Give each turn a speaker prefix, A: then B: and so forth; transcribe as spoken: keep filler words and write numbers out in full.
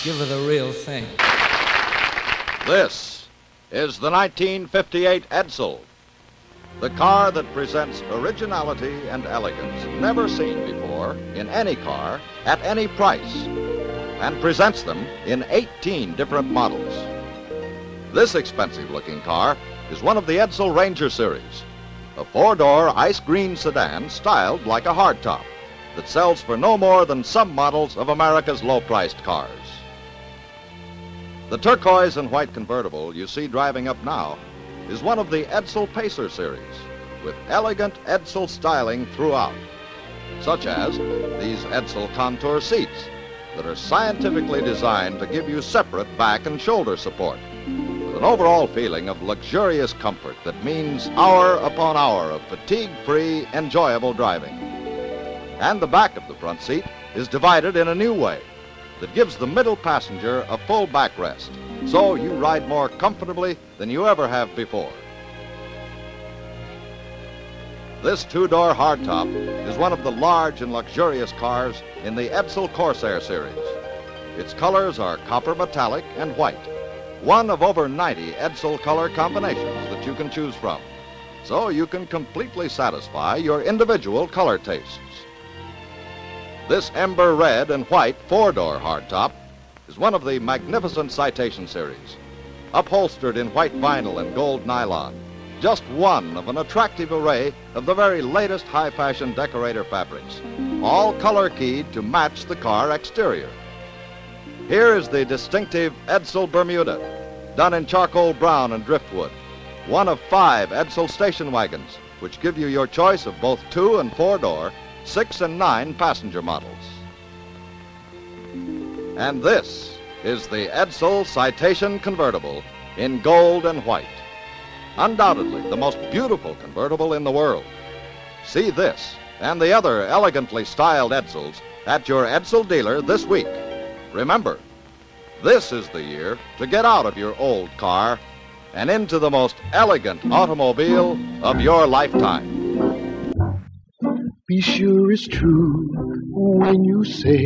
A: give her the real thing.
B: This is the nineteen fifty-eight Edsel, the car that presents originality and elegance never seen before in any car at any price, and presents them in eighteen different models. This expensive-looking car is one of the Edsel Ranger series, a four-door ice green sedan styled like a hardtop that sells for no more than some models of America's low-priced cars. The turquoise and white convertible you see driving up now is one of the Edsel Pacer series, with elegant Edsel styling throughout, such as these Edsel Contour seats that are scientifically designed to give you separate back and shoulder support, with an overall feeling of luxurious comfort that means hour upon hour of fatigue-free, enjoyable driving. And the back of the front seat is divided in a new way that gives the middle passenger a full backrest, so you ride more comfortably than you ever have before. This two-door hardtop is one of the large and luxurious cars in the Edsel Corsair series. Its colors are copper metallic and white, one of over ninety Edsel color combinations that you can choose from, so you can completely satisfy your individual color tastes. This ember red and white four-door hardtop is one of the magnificent Citation series, upholstered in white vinyl and gold nylon, just one of an attractive array of the very latest high-fashion decorator fabrics, all color-keyed to match the car exterior. Here is the distinctive Edsel Bermuda, done in charcoal brown and driftwood, one of five Edsel station wagons, which give you your choice of both two and four-door, six and nine passenger models. And this is the Edsel Citation convertible in gold and white. Undoubtedly the most beautiful convertible in the world. See this and the other elegantly styled Edsels at your Edsel dealer this week. Remember, this is the year to get out of your old car and into the most elegant automobile of your lifetime.
C: Be sure it's true when you say